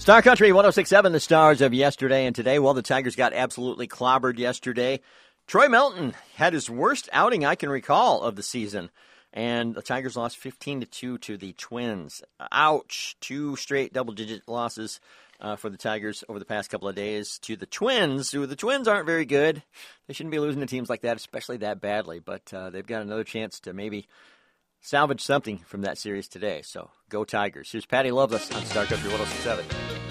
Star Country 106.7, the stars of yesterday and today. Well, the Tigers got absolutely clobbered yesterday. Troy Melton had his worst outing I can recall of the season, and the Tigers lost 15-2 to the Twins. Ouch. 2 straight double-digit losses for the Tigers over the past couple of days to the Twins, who the Twins aren't very good. They shouldn't be losing to teams like that, especially that badly, but they've got another chance to maybe salvage something from that series today. So go Tigers. Here's Patty Loveless on Star Country 106.7.